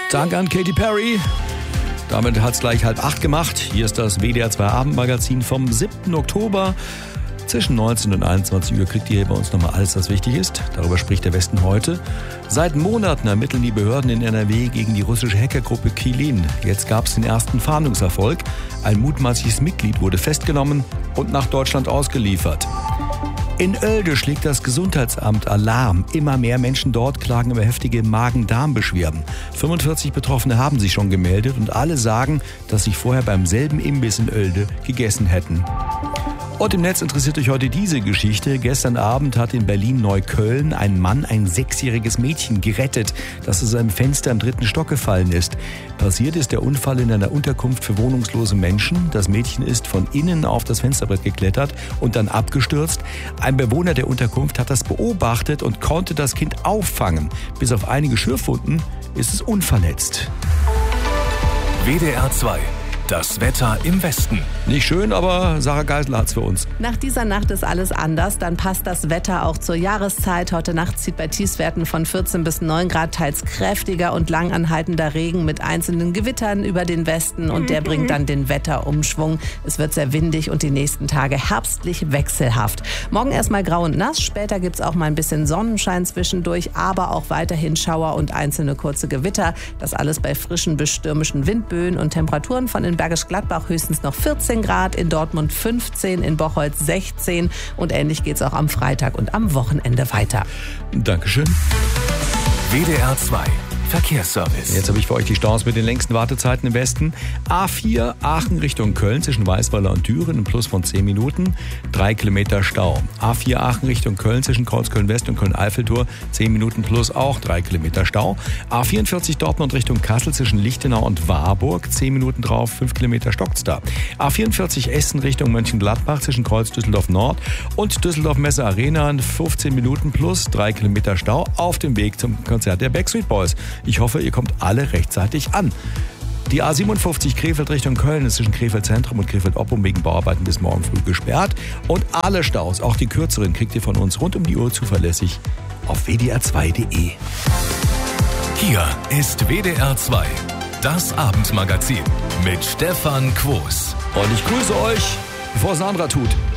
Dank an Katy Perry. Damit hat es gleich 7:30 gemacht. Hier ist das WDR 2 Abendmagazin vom 7. Oktober. Zwischen 19 und 21 Uhr kriegt ihr hier bei uns nochmal alles, was wichtig ist. Darüber spricht der Westen heute. Seit Monaten ermitteln die Behörden in NRW gegen die russische Hackergruppe Kylin. Jetzt gab es den ersten Fahndungserfolg. Ein mutmaßliches Mitglied wurde festgenommen und nach Deutschland ausgeliefert. In Oelde schlägt das Gesundheitsamt Alarm. Immer mehr Menschen dort klagen über heftige Magen-Darm-Beschwerden. 45 Betroffene haben sich schon gemeldet und alle sagen, dass sie vorher beim selben Imbiss in Oelde gegessen hätten. Und im Netz interessiert euch heute diese Geschichte. Gestern Abend hat in Berlin-Neukölln ein Mann ein 6-jähriges Mädchen gerettet, das aus seinem Fenster im 3. Stock gefallen ist. Passiert ist der Unfall in einer Unterkunft für wohnungslose Menschen. Das Mädchen ist von innen auf das Fensterbrett geklettert und dann abgestürzt. Ein Bewohner der Unterkunft hat das beobachtet und konnte das Kind auffangen. Bis auf einige Schürfwunden ist es unverletzt. WDR 2. Das Wetter im Westen. Nicht schön, aber Sarah Geisler hat's für uns. Nach dieser Nacht ist alles anders. Dann passt das Wetter auch zur Jahreszeit. Heute Nacht zieht bei Tiefstwerten von 14 bis 9 Grad teils kräftiger und langanhaltender Regen mit einzelnen Gewittern über den Westen. Und der bringt dann den Wetterumschwung. Es wird sehr windig und die nächsten Tage herbstlich wechselhaft. Morgen erstmal grau und nass. Später gibt's auch mal ein bisschen Sonnenschein zwischendurch, aber auch weiterhin Schauer und einzelne kurze Gewitter. Das alles bei frischen bis stürmischen Windböen und Temperaturen von in Bergisch Gladbach höchstens noch 14 Grad, in Dortmund 15, in Bocholt 16 und ähnlich geht's auch am Freitag und am Wochenende weiter. Dankeschön. WDR 2 Verkehrsservice. Jetzt habe ich für euch die Staus mit den längsten Wartezeiten im Westen. A4 Aachen Richtung Köln zwischen Weißweiler und Düren, ein Plus von 10 Minuten, 3 Kilometer Stau. A4 Aachen Richtung Köln zwischen Kreuzköln-West und Köln-Eiffeltor, 10 Minuten plus auch 3 Kilometer Stau. A44 Dortmund Richtung Kassel zwischen Lichtenau und Warburg, 10 Minuten drauf, 5 Kilometer stockt's da. A44 Essen Richtung Mönchengladbach zwischen Kreuz Düsseldorf Nord und Düsseldorf Messe Arena, 15 Minuten plus 3 Kilometer Stau auf dem Weg zum Konzert der Backstreet Boys. Ich hoffe, ihr kommt alle rechtzeitig an. Die A57 Krefeld Richtung Köln ist zwischen Krefeld Zentrum und Krefeld Oppum wegen Bauarbeiten bis morgen früh gesperrt. Und alle Staus, auch die kürzeren, kriegt ihr von uns rund um die Uhr zuverlässig auf wdr2.de. Hier ist WDR 2, das Abendmagazin mit Stefan Quos. Und ich grüße euch, bevor es ein anderer tut.